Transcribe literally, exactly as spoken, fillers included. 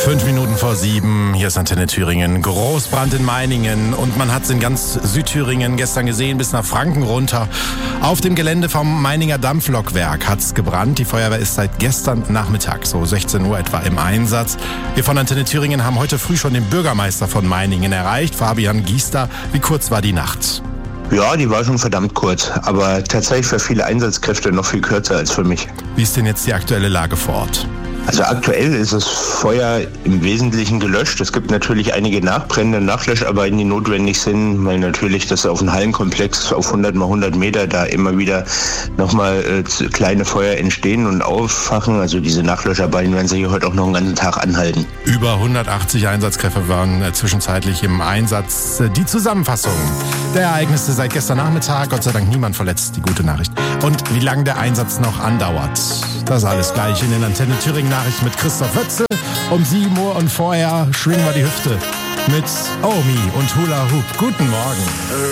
Fünf Minuten vor sieben, hier ist Antenne Thüringen. Großbrand in Meiningen und man hat es in ganz Südthüringen gestern gesehen, bis nach Franken runter. Auf dem Gelände vom Meininger Dampflokwerk hat es gebrannt. Die Feuerwehr ist seit gestern Nachmittag, so sechzehn Uhr etwa, im Einsatz. Wir von Antenne Thüringen haben heute früh schon den Bürgermeister von Meiningen erreicht, Fabian Giester. Wie kurz war die Nacht? Ja, die war schon verdammt kurz, aber tatsächlich für viele Einsatzkräfte noch viel kürzer als für mich. Wie ist denn jetzt die aktuelle Lage vor Ort? Also aktuell ist das Feuer im Wesentlichen gelöscht. Es gibt natürlich einige Nachbrände, Nachlöscharbeiten, die notwendig sind, weil natürlich das auf einem Hallenkomplex auf hundert mal hundert Meter da immer wieder nochmal äh, kleine Feuer entstehen und auffachen. Also diese Nachlöscharbeiten werden sich heute auch noch einen ganzen Tag anhalten. Über hundertachtzig Einsatzkräfte waren äh, zwischenzeitlich im Einsatz. Die Zusammenfassung der Ereignisse seit gestern Nachmittag. Gott sei Dank niemand verletzt, die gute Nachricht. Und wie lange der Einsatz noch andauert. Das alles gleich in den Antenne Thüringen Nachrichten mit Christoph Wötzel. Um sieben Uhr und vorher schwingen wir die Hüfte mit Omi und Hula Hoop. Guten Morgen.